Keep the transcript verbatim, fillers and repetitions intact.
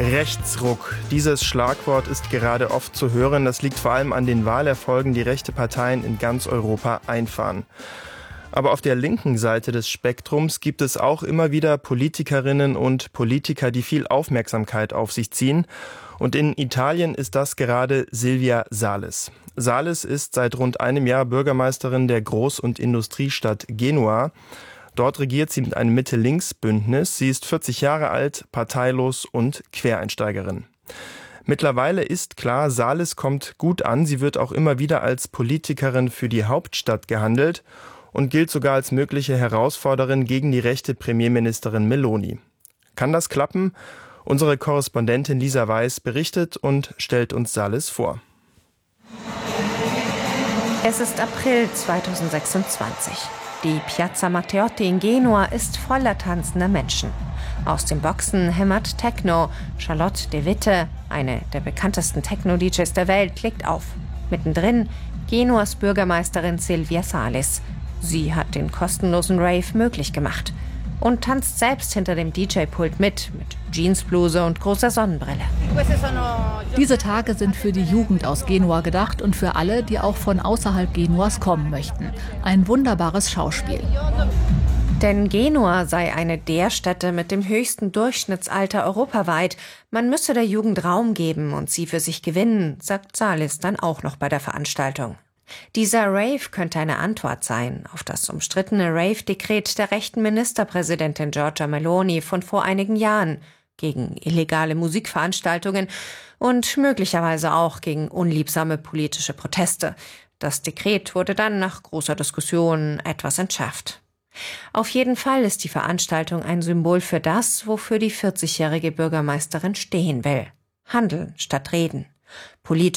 Rechtsruck. Dieses Schlagwort ist gerade oft zu hören. Das liegt vor allem an den Wahlerfolgen, die rechte Parteien in ganz Europa einfahren. Aber auf der linken Seite des Spektrums gibt es auch immer wieder Politikerinnen und Politiker, die viel Aufmerksamkeit auf sich ziehen. Und in Italien ist das gerade Silvia Salis. Salis ist seit rund einem Jahr Bürgermeisterin der Groß- und Industriestadt Genua. Dort regiert sie mit einem Mitte-Links-Bündnis. Sie ist vierzig Jahre alt, parteilos und Quereinsteigerin. Mittlerweile ist klar, Salis kommt gut an. Sie wird auch immer wieder als Politikerin für die Hauptstadt gehandelt und gilt sogar als mögliche Herausforderin gegen die rechte Premierministerin Meloni. Kann das klappen? Unsere Korrespondentin Lisa Weiß berichtet und stellt uns Salis vor. Es ist April zweitausendsechsundzwanzig. Die Piazza Matteotti in Genua ist voller tanzender Menschen. Aus den Boxen hämmert Techno. Charlotte de Witte, eine der bekanntesten Techno-D Js der Welt, legt auf. Mittendrin Genuas Bürgermeisterin Silvia Salis. Sie hat den kostenlosen Rave möglich gemacht und tanzt selbst hinter dem D J-Pult mit, mit Jeansbluse und großer Sonnenbrille. Diese Tage sind für die Jugend aus Genua gedacht und für alle, die auch von außerhalb Genuas kommen möchten. Ein wunderbares Schauspiel. Denn Genua sei eine der Städte mit dem höchsten Durchschnittsalter europaweit. Man müsse der Jugend Raum geben und sie für sich gewinnen, sagt Salis dann auch noch bei der Veranstaltung. Dieser Rave könnte eine Antwort sein auf das umstrittene Rave-Dekret der rechten Ministerpräsidentin Giorgia Meloni von vor einigen Jahren gegen illegale Musikveranstaltungen und möglicherweise auch gegen unliebsame politische Proteste. Das Dekret wurde dann nach großer Diskussion etwas entschärft. Auf jeden Fall ist die Veranstaltung ein Symbol für das, wofür die vierzigjährige Bürgermeisterin stehen will. Handeln statt reden. Politisch